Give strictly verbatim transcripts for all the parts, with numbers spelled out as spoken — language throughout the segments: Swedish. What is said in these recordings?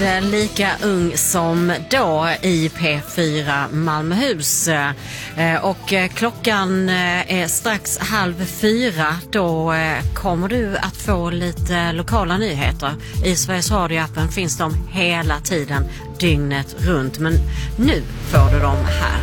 Lika ung som då i P fyra Malmöhus. Och klockan är strax halv fyra. Då kommer du att få lite lokala nyheter. I Sveriges Radio-appen finns de hela tiden, dygnet runt. Men nu får du dem här.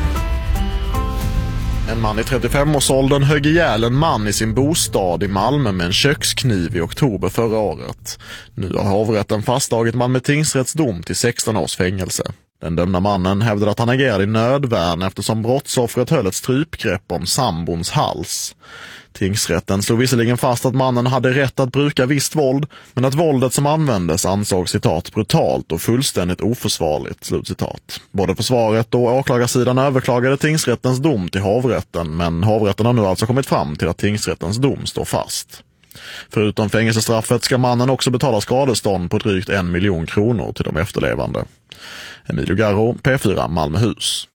En man i trettiofem-årsåldern högg ihjäl en man i sin bostad i Malmö med en kökskniv i oktober förra året. Nu har hovrätten fastslagit Malmö tingsrätts dom till sexton års fängelse. Den dömda mannen hävdade att han agerade i nödvärn eftersom brottsoffret höll ett strypgrepp om sambons hals. Tingsrätten slog visserligen fast att mannen hade rätt att bruka visst våld, men att våldet som användes ansåg citat brutalt och fullständigt oförsvarligt, slutcitat. Både försvaret och åklagarsidan överklagade tingsrättens dom till hovrätten, men hovrätten har nu alltså kommit fram till att tingsrättens dom står fast. Förutom fängelsestraffet ska mannen också betala skadestånd på drygt en miljon kronor till de efterlevande. Emilio Garro, P fyra Malmöhus.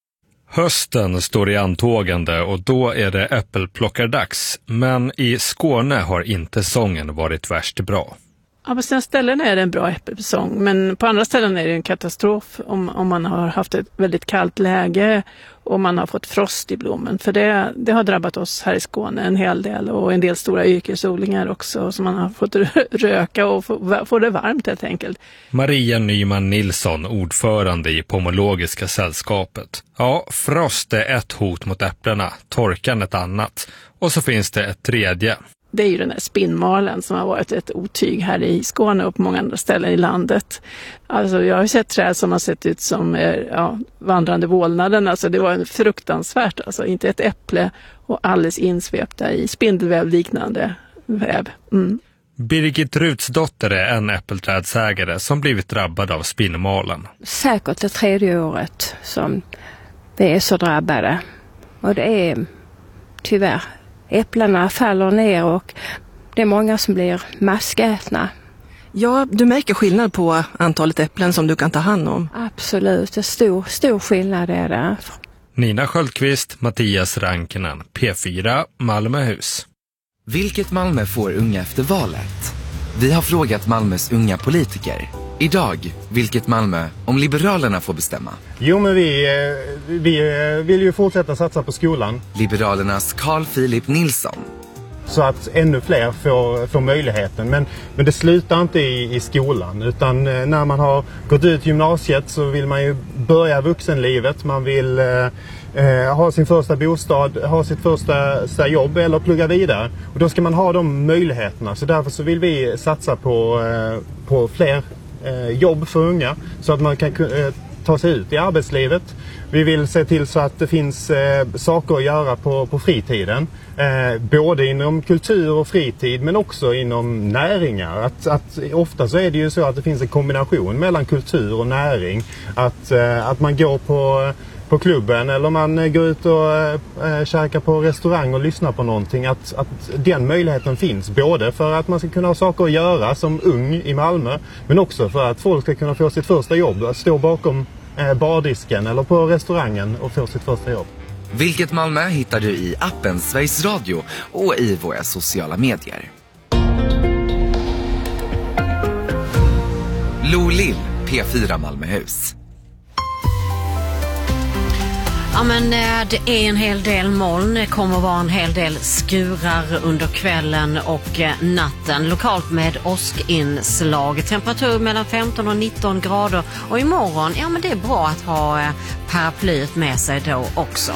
Hösten står i antågande och då är det äppelplockardags, men i Skåne har inte säsongen varit värst bra. Ja, på sina ställen är det en bra äppelsäsong, men på andra ställen är det en katastrof om, om man har haft ett väldigt kallt läge och man har fått frost i blommen. För det, det har drabbat oss här i Skåne en hel del och en del stora yrkesodlingar också, så man har fått röka och få, få det varmt helt enkelt. Maria Nyman Nilsson, ordförande i Pomologiska sällskapet. Ja, frost är ett hot mot äpplena, torkan ett annat. Och så finns det ett tredje. Det är ju den här spinnmalen som har varit ett otyg här i Skåne och på många andra ställen i landet. Alltså jag har sett träd som har sett ut som ja, vandrande vålnaden. Alltså det var fruktansvärt. Alltså inte ett äpple och alldeles insvepta i spindelväv liknande väv. Mm. Birgit Rutsdotter är en äppelträdsägare som blivit drabbad av spinnmalen. Säkert det tredje året som vi är så drabbade. Och det är tyvärr. Äpplena faller ner och det är många som blir maskätna. Ja, du märker skillnad på antalet äpplen som du kan ta hand om. Absolut, det är stor, stor skillnad är det. Nina Sköldqvist, Mattias Rankinen, P fyra Malmöhus. Vilket Malmö får unga efter valet? Vi har frågat Malmös unga politiker. Idag, vilket Malmö om Liberalerna får bestämma? Jo, men vi, vi vill ju fortsätta satsa på skolan. Liberalernas Carl Philip Nilsson. Så att ännu fler får, får möjligheten. Men, men det slutar inte i, i skolan. Utan när man har gått ut gymnasiet så vill man ju börja vuxenlivet. Man vill eh, ha sin första bostad, ha sitt första, första jobb eller plugga vidare. Och då ska man ha de möjligheterna. Så därför så vill vi satsa på, eh, på fler eh, jobb för unga. Så att man kan eh, ta sig ut i arbetslivet. Vi vill se till så att det finns eh, saker att göra på, på fritiden. Eh, både inom kultur och fritid men också inom näringar. Att, att, ofta så är det ju så att det finns en kombination mellan kultur och näring. Att, eh, att man går på, på klubben eller man går ut och eh, käkar på restaurang och lyssnar på någonting. Att, att den möjligheten finns både för att man ska kunna ha saker att göra som ung i Malmö. Men också för att folk ska kunna få sitt första jobb. Att stå bakom bardisken eller på restaurangen och få sitt första jobb. Vilket Malmö hittar du i appen Sveriges Radio och i våra sociala medier. Lo Lill, P fyra Malmöhus. Ja, men det är en hel del moln. Det kommer att vara en hel del skurar under kvällen och natten. Lokalt med åskinslag. Temperatur mellan femton och nitton grader. Och imorgon, ja men det är bra att ha paraplyet med sig då också.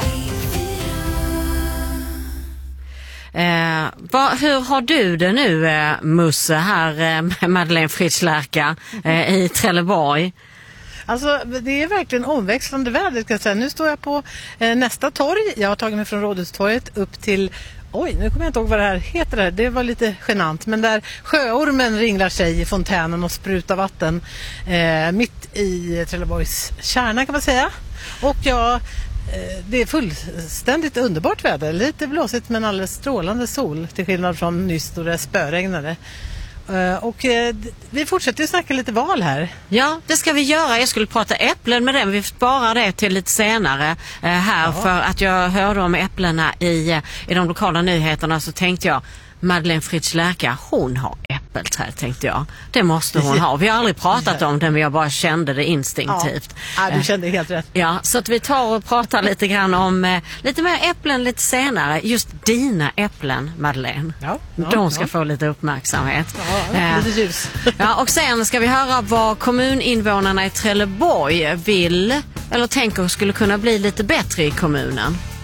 Eh, va, hur har du det nu, eh, Musse, här eh, med Madeleine Fritz Lärka eh, i Trelleborg? Alltså det är verkligen omväxlande väder ska jag säga. Nu står jag på eh, nästa torg. Jag har tagit mig från Rådhustorget upp till, oj nu kommer jag inte ihåg vad det här heter där. Det var lite genant. Men där sjöormen ringlar sig i fontänen och sprutar vatten eh, mitt i Trelleborgs kärna kan man säga. Och jag, eh, det är fullständigt underbart väder. Lite blåsigt men alldeles strålande sol till skillnad från nyss då det spöregnade. Uh, och uh, vi fortsätter ju snacka lite val här. Ja, det ska vi göra. Jag skulle prata äpplen med den. Vi sparar det till lite senare uh, här. Jaha. För att jag hörde om äpplena i, i de lokala nyheterna så tänkte jag Madeleine Fritz Lärka, hon har äpplen. äppelträd, tänkte jag. Det måste hon ha. Vi har aldrig pratat om det, men jag bara kände det instinktivt. Ja, ja du kände helt rätt. Ja, så att vi tar och pratar lite grann om eh, lite mer äpplen lite senare. Just dina äpplen, Madeleine. Ja, ja, De ska ja. få lite uppmärksamhet. Ja, Eh, lite ljus. Ja, och sen ska vi höra vad kommuninvånarna i Trelleborg vill eller tänker skulle kunna bli lite bättre i kommunen.